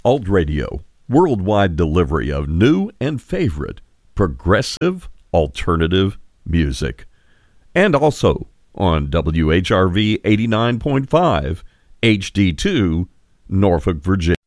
Alt Radio, worldwide delivery of new and favorite progressive alternative music. And also on WHRV 89.5 HD2, Norfolk, Virginia.